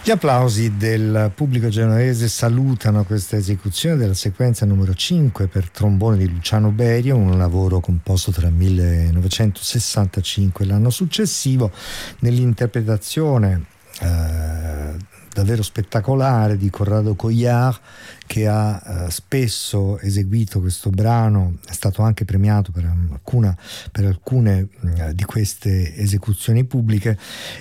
Gli applausi del pubblico genovese salutano questa esecuzione della sequenza numero 5 per trombone di Luciano Berio, un lavoro composto tra il 1965 e l'anno successivo, nell'interpretazione davvero spettacolare di Corrado Collard, che ha spesso eseguito questo brano, è stato anche premiato per alcune di queste esecuzioni pubbliche.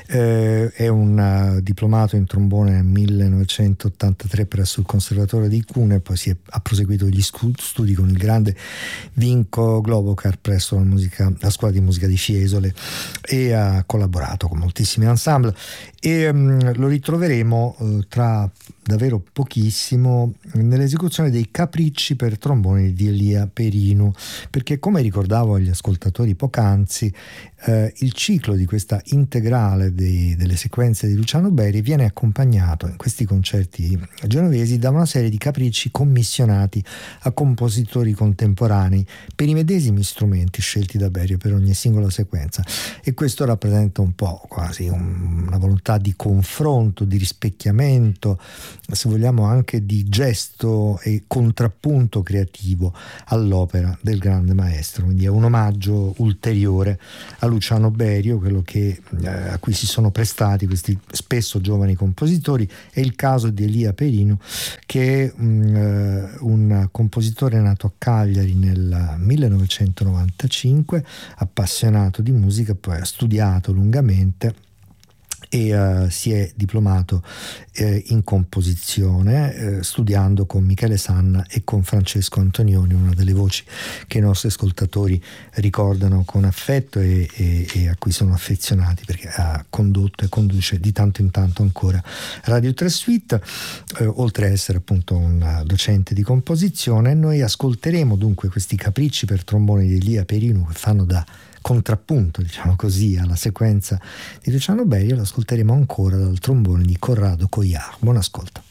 È un diplomato in trombone nel 1983 presso il Conservatorio di Cuneo, poi ha proseguito gli studi con il grande Vinko Globokar presso la scuola di musica di Fiesole e ha collaborato con moltissimi ensemble, e lo ritroveremo tra davvero pochissimo nell'esecuzione dei Capricci per trombone di Elia Perinu, perché, come ricordavo agli ascoltatori poc'anzi, il ciclo di questa integrale delle sequenze di Luciano Berio viene accompagnato in questi concerti genovesi da una serie di capricci commissionati a compositori contemporanei per i medesimi strumenti scelti da Berio per ogni singola sequenza, e questo rappresenta un po' quasi una volontà di confronto, di rispecchiamento, se vogliamo anche di gesto e contrappunto creativo all'opera del grande maestro. Quindi è un omaggio ulteriore a Luciano Berio, quello a cui si sono prestati questi spesso giovani compositori. È il caso di Elia Perinu, che è un compositore nato a Cagliari nel 1995, appassionato di musica, poi ha studiato lungamente e si è diplomato in composizione, studiando con Michele Sanna e con Francesco Antonioni, una delle voci che i nostri ascoltatori ricordano con affetto e a cui sono affezionati, perché ha condotto e conduce di tanto in tanto ancora Radio 3 Suite, oltre a essere appunto un docente di composizione. Noi ascolteremo dunque questi capricci per trombone di Elia Perinu, che fanno da contrappunto, diciamo così, alla sequenza di Luciano Berio. Lo ascolteremo ancora dal trombone di Corrado Collard. Buon ascolto.